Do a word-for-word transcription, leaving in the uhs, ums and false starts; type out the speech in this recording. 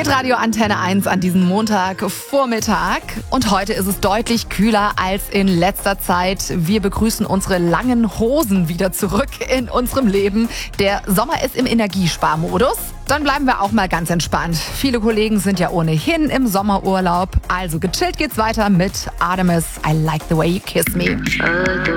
Hitradio Antenne eins an diesem Montagvormittag. Und heute ist es deutlich kühler als in letzter Zeit. Wir begrüßen unsere langen Hosen wieder zurück in unserem Leben. Der Sommer ist im Energiesparmodus. Dann bleiben wir auch mal ganz entspannt. Viele Kollegen sind ja ohnehin im Sommerurlaub. Also gechillt geht's weiter mit Artemis, I Like the Way You Kiss Me.